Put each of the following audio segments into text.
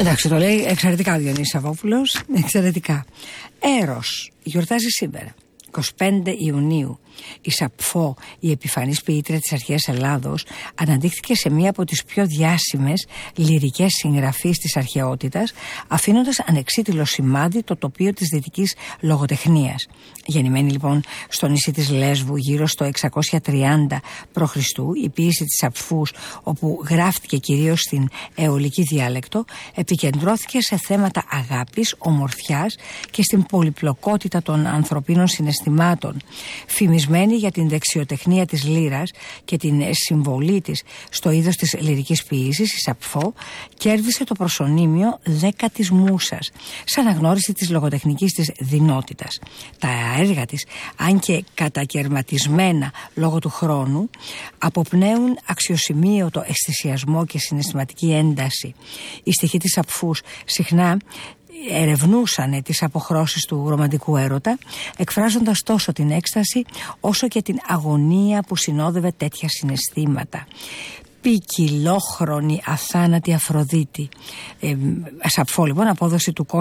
Εντάξει, το λέει εξαιρετικά ο Διονύσης Σαββόπουλος, εξαιρετικά. Έρος γιορτάζει σήμερα, 25 Ιουνίου. Η Σαπφό, η επιφανής ποιήτρια της αρχαίας Ελλάδος, αναδείχθηκε σε μία από τις πιο διάσημες λυρικές συγγραφείς της αρχαιότητας, αφήνοντας ανεξίτηλο σημάδι το τοπίο της δυτικής λογοτεχνίας. Γεννημένη λοιπόν στο νησί της Λέσβου γύρω στο 630 π.Χ., η ποίηση της Σαπφούς, όπου γράφτηκε κυρίως στην αιωλική διάλεκτο, επικεντρώθηκε σε θέματα αγάπης, ομορφιάς και στην πολυπλοκότητα των ανθρωπίνων συναισθημάτων. Φημισμένη για την δεξιοτεχνία της λύρας και την συμβολή της στο είδος της λυρικής ποίησης, η Σαπφό κέρδισε το προσωνύμιο 10ης μούσας, σαν αναγνώριση της λογοτεχνικής της δεινότητας. Τα έργα της, αν και κατακαιρματισμένα λόγω του χρόνου, αποπνέουν αξιοσημείωτο αισθησιασμό και συναισθηματική ένταση. Οι στιχοί της Σαπφούς συχνά ερευνούσαν τις αποχρώσεις του ρομαντικού έρωτα, εκφράζοντας τόσο την έκσταση όσο και την αγωνία που συνόδευε τέτοια συναισθήματα. Ποικιλόχρονη αθάνατη Αφροδίτη. Σαπφό λοιπόν, απόδοση του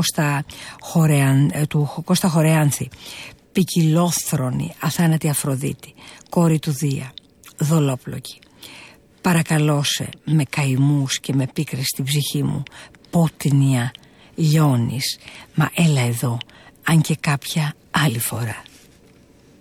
Κώστα Χορεάνθη. Ποικιλόθρονη αθάνατη Αφροδίτη, κόρη του Δία, δολόπλοκη. Παρακαλώσε με καημούς και με πίκρες στην ψυχή μου, πότνια λιώνεις, μα έλα εδώ, αν και κάποια άλλη φορά.